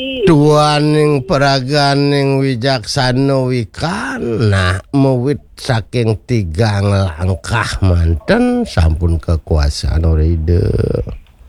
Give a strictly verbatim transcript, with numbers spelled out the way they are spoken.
tuaning peraganing wijaksana wikana muwit saking tigang langkah manten sampun kekuasaan ridho